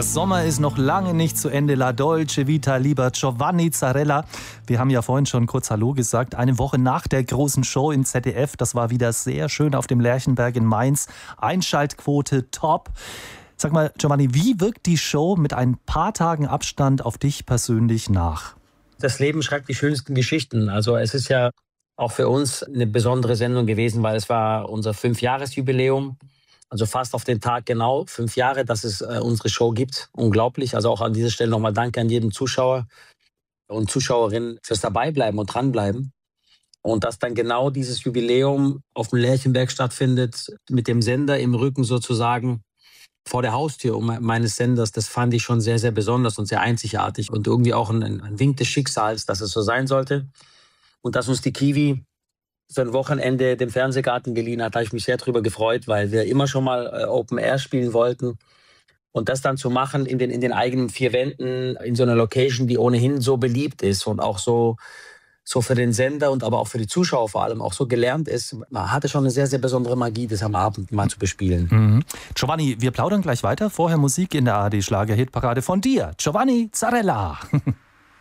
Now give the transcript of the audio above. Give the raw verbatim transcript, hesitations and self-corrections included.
Der Sommer ist noch lange nicht zu Ende. La Dolce Vita, lieber Giovanni Zarella. Wir haben ja vorhin schon kurz Hallo gesagt. Eine Woche nach der großen Show im Z D F. Das war wieder sehr schön auf dem Lerchenberg in Mainz. Einschaltquote top. Sag mal, Giovanni, wie wirkt die Show mit ein paar Tagen Abstand auf dich persönlich nach? Das Leben schreibt die schönsten Geschichten. Also es ist ja auch für uns eine besondere Sendung gewesen, weil es war unser Fünfjahresjubiläum. Also fast auf den Tag genau, fünf Jahre, dass es äh, unsere Show gibt. Unglaublich. Also auch an dieser Stelle nochmal Danke an jeden Zuschauer und Zuschauerin fürs Dabeibleiben und dranbleiben. Und dass dann genau dieses Jubiläum auf dem Lerchenberg stattfindet, mit dem Sender im Rücken sozusagen vor der Haustür meines Senders, das fand ich schon sehr, sehr besonders und sehr einzigartig. Und irgendwie auch ein, ein Wink des Schicksals, dass es so sein sollte. Und dass uns die Kiwi für ein Wochenende den Fernsehgarten geliehen hat, habe ich mich sehr darüber gefreut, weil wir immer schon mal äh, Open Air spielen wollten. Und das dann zu machen in den, in den eigenen vier Wänden, in so einer Location, die ohnehin so beliebt ist und auch so, so für den Sender und aber auch für die Zuschauer vor allem auch so gelernt ist, man hatte schon eine sehr, sehr besondere Magie, das am Abend mal zu bespielen. Mhm. Giovanni, wir plaudern gleich weiter. Vorher Musik in der A R D-Schlager-Hitparade von dir, Giovanni Zarella.